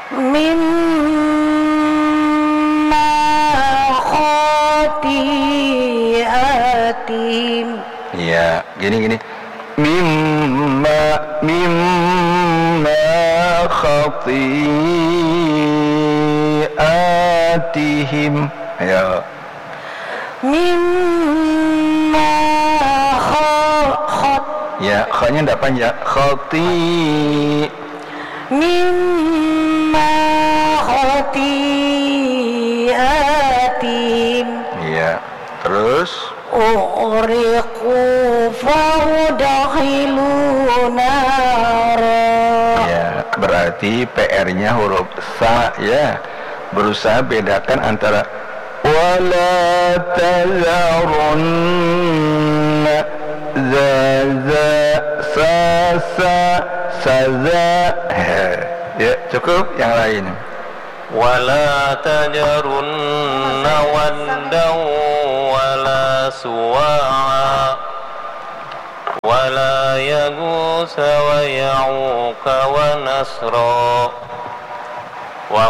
mimma khati'atihim. Ya, gini. Mimma khati'atihim. Ayo. Mimma Ya, kha-nya enggak panjang. Mimma khati'atihim. Ya, terus Ughriqu fa'udkhilu nara. ya, berarti PR-nya huruf sa ya. Berusaha bedakan antara wala tazarunna saza. Ya, cukup yang lain. ولا تجرن ودا ولا سواعا ولا يغوث ويعوق ونسرا